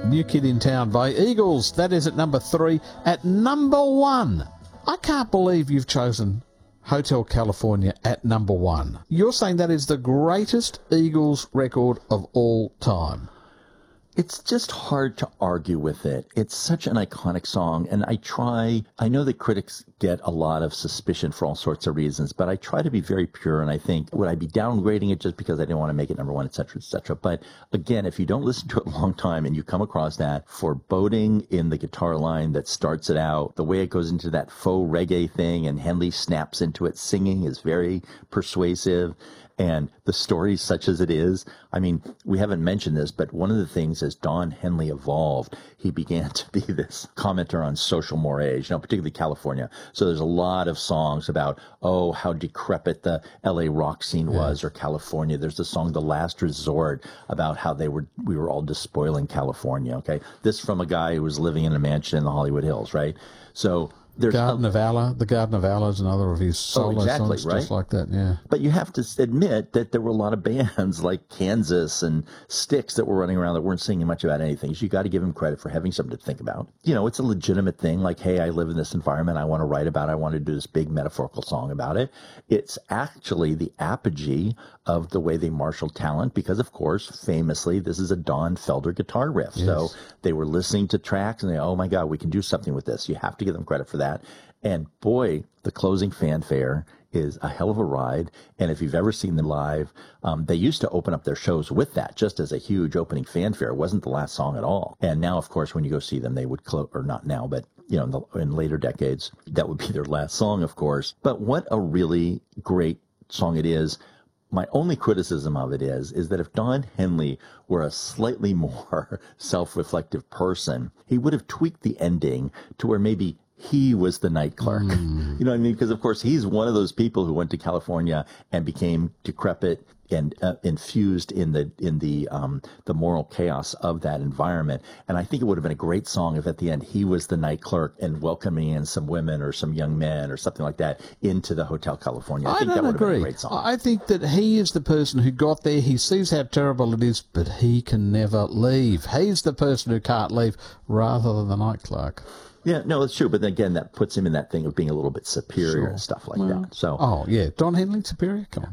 New Kid in Town by Eagles. That is at number 3. At number 1, I can't believe you've chosen Hotel California at number 1. You're saying that is the greatest Eagles record of all time. It's just hard to argue with it. It's such an iconic song, and I know that critics get a lot of suspicion for all sorts of reasons, but I try to be very pure, and I think, would I be downgrading it just because I didn't want to make it number 1, et cetera, et cetera? But again, if you don't listen to it a long time and you come across that foreboding in the guitar line that starts it out, the way it goes into that faux reggae thing and Henley snaps into it singing is very persuasive. And the story, such as it is, I mean, we haven't mentioned this, but one of the things as Don Henley evolved, he began to be this commenter on social mores, particularly California. So there's a lot of songs about, how decrepit the LA rock scene was, or California. There's the song The Last Resort about how we were all despoiling California, okay? This from a guy who was living in a mansion in the Hollywood Hills, right? So there's The Garden of Allah is another of his solo songs, right? Just like that, yeah. But you have to admit that there were a lot of bands like Kansas and Styx that were running around that weren't singing much about anything. So you got to give them credit for having something to think about. It's a legitimate thing, like, hey, I live in this environment, I want to write about it, I want to do this big metaphorical song about it. It's actually the apogee of the way they marshal talent because, of course, famously, this is a Don Felder guitar riff. Yes. So they were listening to tracks and oh my God, we can do something with this. You have to give them credit for that. And boy, the closing fanfare is a hell of a ride. And if you've ever seen them live, they used to open up their shows with that just as a huge opening fanfare. It wasn't the last song at all. And now, of course, when you go see them, they would close, or not now, but in later decades, that would be their last song, of course. But what a really great song it is. My only criticism of it is that if Don Henley were a slightly more self-reflective person, he would have tweaked the ending to where maybe he was the night clerk. You know what I mean? Because, of course, he's one of those people who went to California and became decrepit and infused in the moral chaos of that environment. And I think it would have been a great song if at the end he was the night clerk and welcoming in some women or some young men or something like that into the Hotel California. I think that would have been a great song. I think that he is the person who got there. He sees how terrible it is, but he can never leave. He's the person who can't leave rather than the night clerk. Yeah, no, it's true. But then again, that puts him in that thing of being a little bit superior and stuff like that. So, Don Henley superior? Come on.